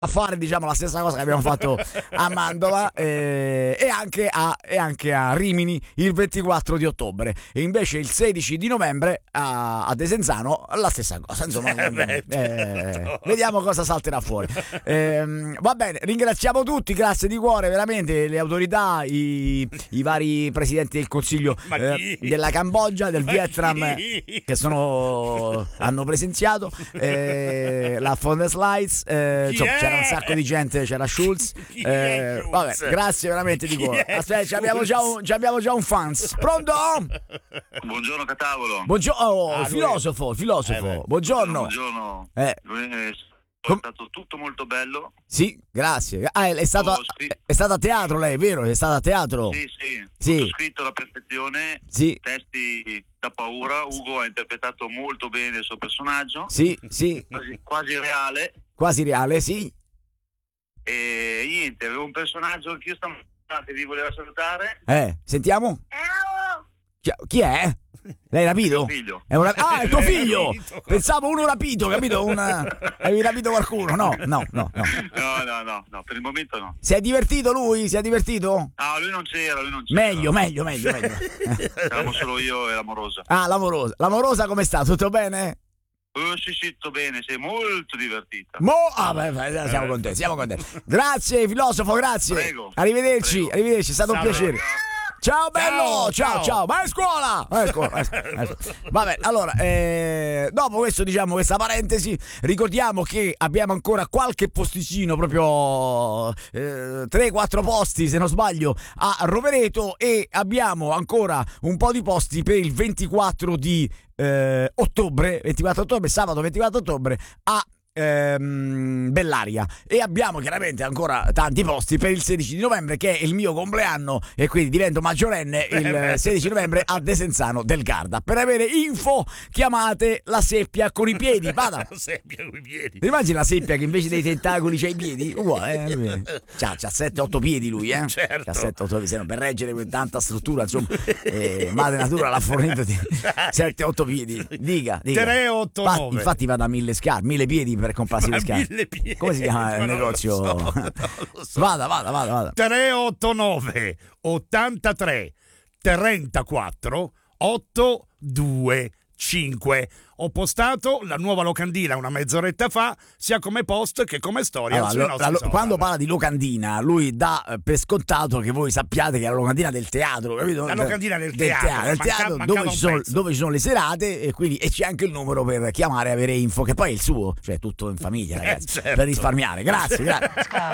a fare, diciamo, la stessa cosa che abbiamo fatto a Mantova e anche a Rimini il 24 di ottobre, e invece il 16 di novembre a Desenzano la stessa cosa, insomma. Vediamo cosa salterà fuori. Va bene, ringraziamo tutti, grazie di cuore, veramente, le autorità, i vari presidenti del Consiglio della Cambogia, del Vietnam, che hanno presenziato, la von der Leyen, c'era un sacco di gente, c'era Schulz, vabbè, grazie veramente di cuore. Aspetta, abbiamo già un fans. Pronto? Buongiorno Catavolo. Buongiorno, filosofo. Buongiorno. È stato tutto molto bello. Sì, grazie. È stato a teatro lei, vero? È stata a teatro? Sì. Ho scritto la perfezione, sì. Testi da paura. Ugo ha interpretato molto bene il suo personaggio. Sì. Quasi reale. Quasi reale, sì. E niente, avevo un personaggio che io stamattina vi voleva salutare. Sentiamo. Chi è? L'hai rapito? Figlio. È il tuo figlio! Pensavo uno rapito, capito? Avevi rapito qualcuno? No, per il momento no. Si è divertito lui? Si è divertito? No, lui non c'era. Meglio. Eravamo solo io e l'amorosa. L'amorosa. L'amorosa come sta? Tutto bene? Sì, tutto bene, sei molto divertita. Siamo contenti. Grazie, filosofo, grazie. Prego. Arrivederci, è stato un piacere. Ciao bello, ciao. Vai a scuola. Vabbè, allora, dopo questo, diciamo, questa parentesi, ricordiamo che abbiamo ancora qualche posticino, proprio 3-4 posti, se non sbaglio, a Rovereto, e abbiamo ancora un po' di posti per il 24 di ottobre, sabato 24 ottobre a Bellaria, e abbiamo chiaramente ancora tanti posti per il 16 di novembre, che è il mio compleanno, e quindi divento maggiorenne il 16 novembre a Desenzano del Garda. Per avere info chiamate la seppia con i piedi. Vada. La seppia con i piedi. Ti immagini la seppia che invece dei tentacoli c'ha i piedi? Uguale, c'ha 7-8 piedi lui, certo. C'ha 7-8 piedi, per reggere tanta struttura, insomma. Madre natura l'ha fornito di 7-8 piedi. Dica 389. Infatti va da 1000 scarpe, 1000 piedi per comprarsi le scarpe. Come si chiama il negozio? Non lo so. Vada. 389 83 34 825. Ho postato la nuova locandina una mezz'oretta fa, sia come post che come storia. Quando parla di locandina, lui dà per scontato che voi sappiate che è la locandina del teatro, capito? La locandina del teatro dove ci sono le serate, e quindi c'è anche il numero per chiamare e avere info, che poi è il suo, cioè tutto in famiglia, ragazzi, certo. Per risparmiare. Grazie.